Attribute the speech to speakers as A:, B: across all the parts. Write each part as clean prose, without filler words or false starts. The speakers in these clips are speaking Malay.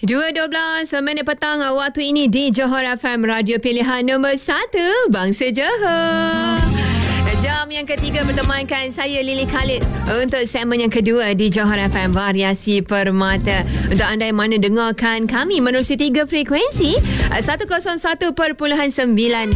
A: 2.12 minit petang waktu ini di Johor FM, radio pilihan nombor 1 Bangsa Johor. Jam yang ketiga bertemankan saya Lily Khalid untuk segmen yang kedua di Johor FM Variasi Permata. Untuk anda yang mana dengarkan kami menerusi 3 frekuensi 101.9, 105.3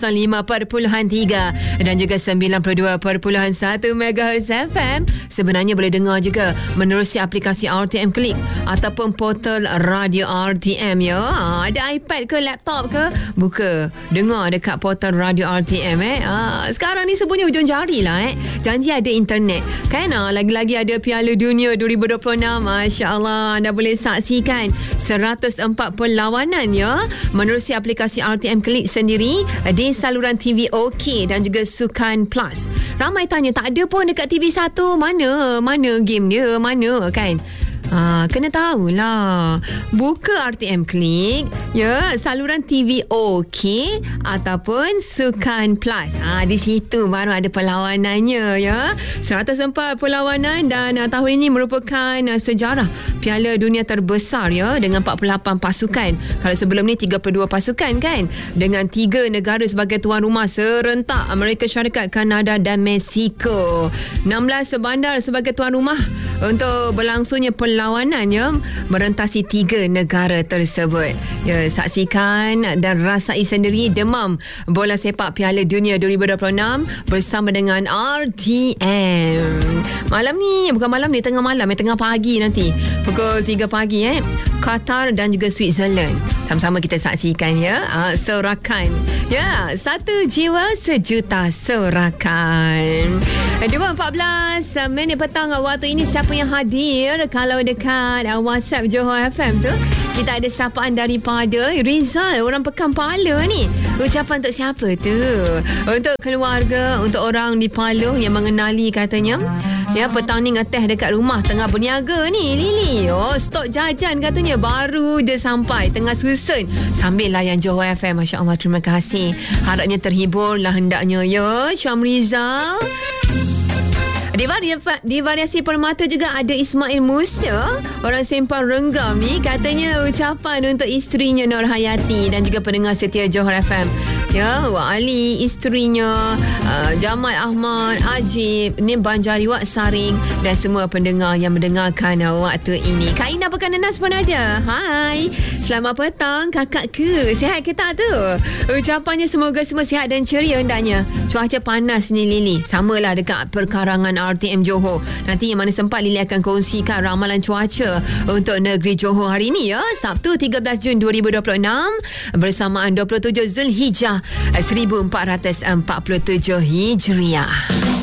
A: dan juga 92.1 MHz FM. Sebenarnya boleh dengar juga menerusi aplikasi RTM Klik ataupun portal Radio RTM ya. Ada iPad ke laptop ke, buka dengar dekat portal Radio RTM sekarang ni sebenarnya hujung jari lah janji ada internet kan. Lagi-lagi ada Piala Dunia 2026. Masya Allah, anda boleh saksikan 104 perlawanan ya menerusi aplikasi RTM Klik sendiri di saluran TV OK dan juga Sukan Plus. Ramai tanya tak ada pun dekat TV1, mana game dia, mana kan. Kena tahulah, buka RTM Klik ya, saluran TV OK ataupun Sukan Plus. Di situ baru ada perlawanannya ya. 104 perlawanan dan tahun ini merupakan sejarah Piala Dunia terbesar ya, dengan 48 pasukan. Kalau sebelum ni 32 pasukan kan, dengan 3 negara sebagai tuan rumah serentak, Amerika Syarikat, Kanada dan Mexico. 16 bandar sebagai tuan rumah untuk berlangsungnya perlawanannya merentasi 3 negara tersebut. Ya, saksikan dan rasai sendiri demam bola sepak Piala Dunia 2026 bersama dengan RTM. Malam ni, bukan malam ni, tengah malam, tengah pagi nanti pukul 3 pagi Qatar dan juga Switzerland. Sama-sama kita saksikan ya, sorakan. Ya, satu jiwa sejuta sorakan. 2.14 minit petang waktu ini. Siapa yang hadir kalau dekat WhatsApp Johor FM tu? Kita ada sapaan daripada Rizal, orang Pekan Pala ni. Ucapan untuk siapa tu? Untuk keluarga, untuk orang di Paloh yang mengenali katanya. Ya, petang ni ngeteh dekat rumah, tengah berniaga ni Lily. Stok jajan katanya baru je sampai, tengah susun sambil layan Johor FM. Masya Allah, terima kasih. Harapnya terhibur lah hendaknya ya, Syam Rizal. Di variasi permata juga ada Ismail Musa, orang Sempang Renggam ni. Katanya ucapan untuk isterinya Nur Hayati dan juga pendengar setia Johor FM. Ya, Wak Ali, isterinya Jamal Ahmad, Ajib, Nim Banjari, Wak Saring dan semua pendengar yang mendengarkan waktu ini. Kak Ina Pekan Nenas pun ada. Hai, selamat petang kakak ke? Sihat ke tak tu? Ucapannya semoga semua sihat dan ceria hendaknya. Cuaca panas ni Lily, samalah dekat perkarangan RTM Johor. Nanti yang mana sempat Lily akan kongsikan ramalan cuaca untuk negeri Johor hari ini ya, Sabtu 13 Jun 2026 bersamaan 27 Zulhijjah 1447 Hijriah.